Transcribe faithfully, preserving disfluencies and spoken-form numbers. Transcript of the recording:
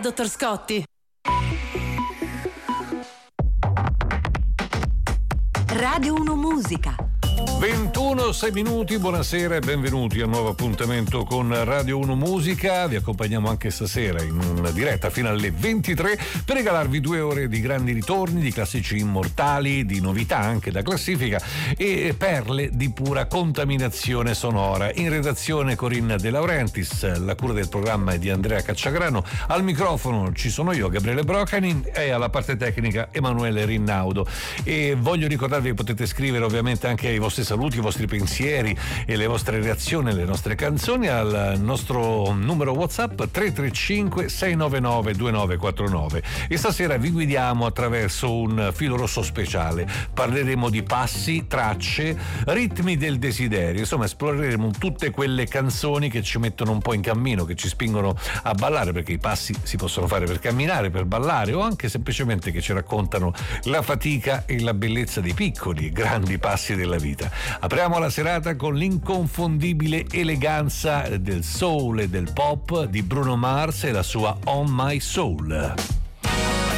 dottor Scotti. Radio uno Musica. ventuno, sei minuti, buonasera e benvenuti a un nuovo appuntamento con Radio uno Musica. Vi accompagniamo anche stasera in diretta fino alle ventitré per regalarvi due ore di grandi ritorni, di classici immortali, di novità anche da classifica e perle di pura contaminazione sonora. In redazione Corinna De Laurentiis, la cura del programma è di Andrea Cacciagrano, al microfono ci sono io, Gabriele Brocanin, e alla parte tecnica Emanuele Rinnaudo. E voglio ricordarvi che potete scrivere ovviamente anche i vostri saluti, i vostri pensieri e le vostre reazioni alle nostre canzoni al nostro numero WhatsApp tre tre cinque sei nove nove due nove quattro nove. E stasera vi guidiamo attraverso un filo rosso speciale. Parleremo di passi, tracce, ritmi del desiderio, insomma esploreremo tutte quelle canzoni che ci mettono un po' in cammino, che ci spingono a ballare, perché i passi si possono fare per camminare, per ballare o anche semplicemente che ci raccontano la fatica e la bellezza dei piccoli e grandi passi della vita. Apriamo la serata con l'inconfondibile eleganza del soul e del pop di Bruno Mars e la sua On My Soul.